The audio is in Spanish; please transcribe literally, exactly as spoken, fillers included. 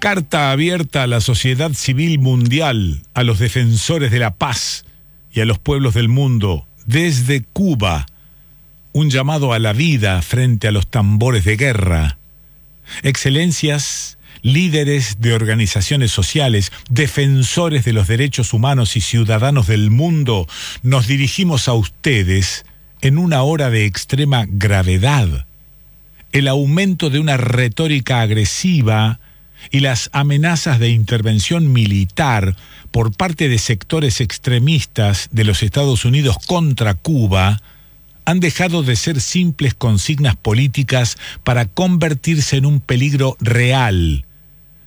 Carta abierta a la sociedad civil mundial, a los defensores de la paz y a los pueblos del mundo, desde Cuba. Un llamado a la vida frente a los tambores de guerra. Excelencias, líderes de organizaciones sociales, defensores de los derechos humanos y ciudadanos del mundo, nos dirigimos a ustedes en una hora de extrema gravedad. El aumento de una retórica agresiva y las amenazas de intervención militar por parte de sectores extremistas de los Estados Unidos contra Cuba han dejado de ser simples consignas políticas para convertirse en un peligro real